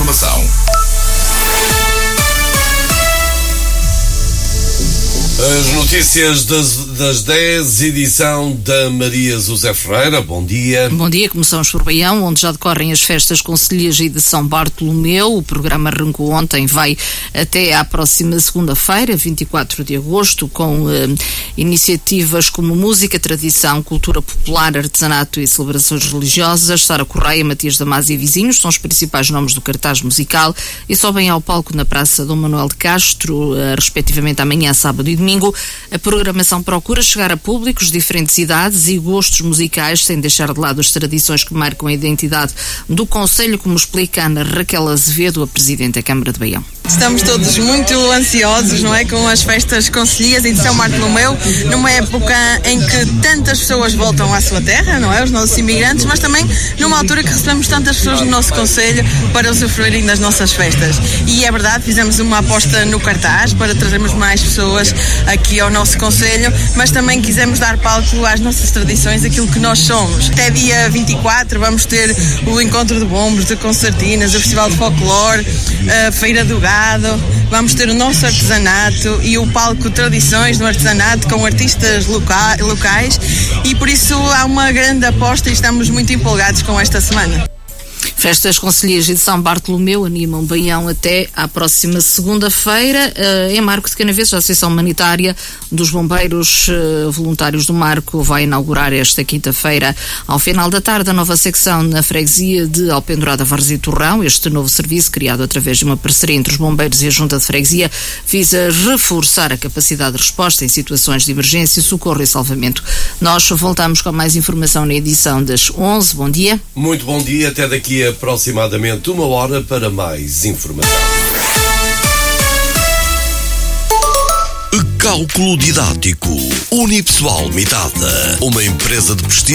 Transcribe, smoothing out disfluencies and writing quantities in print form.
informação. As notícias das 10, edição da Maria José Ferreira. Bom dia. Bom dia. Começamos por Baião, onde já decorrem as festas concelhias e de São Bartolomeu. O programa arrancou ontem, vai até à próxima segunda-feira, 24 de agosto, com iniciativas como música, tradição, cultura popular, artesanato e celebrações religiosas. Sara Correia, Matias Damasio e vizinhos são os principais nomes do cartaz musical e sobem ao palco na Praça Dom Manuel de Castro, respectivamente amanhã, sábado e domingo. A programação procura chegar a públicos de diferentes idades e gostos musicais, sem deixar de lado as tradições que marcam a identidade do concelho, como explica Ana Raquel Azevedo, a Presidente da Câmara de Baião. Estamos todos muito ansiosos, não é, com as festas concelhias e de São Bartolomeu, numa época em que tantas pessoas voltam à sua terra, não é, os nossos imigrantes, mas também numa altura que recebemos tantas pessoas no nosso concelho para usufruírem das nossas festas. E é verdade, fizemos uma aposta no cartaz para trazermos mais pessoas aqui ao nosso concelho, mas também quisemos dar palco às nossas tradições, aquilo que nós somos. Até dia 24 vamos ter o Encontro de Bombos, de concertinas, o Festival de Folclore, a Feira do Gado, vamos ter o nosso artesanato e o palco Tradições no artesanato com artistas locais e por isso há uma grande aposta e estamos muito empolgados com esta semana. Festas concelhias de São Bartolomeu animam Baião até à próxima segunda-feira. Em Marco de Canaveses, a Associação Humanitária dos Bombeiros Voluntários do Marco vai inaugurar esta quinta-feira, ao final da tarde, a nova secção na freguesia de Alpendurada, Varzim e Torrão. Este novo serviço, criado através de uma parceria entre os bombeiros e a Junta de Freguesia, visa reforçar a capacidade de resposta em situações de emergência, socorro e salvamento. Nós voltamos com mais informação na edição das 11. Bom dia. Muito bom dia. Até daqui a aproximadamente 1 hora para mais informação. Cálculo Didático Unipessoal Limitada, uma empresa de prestígio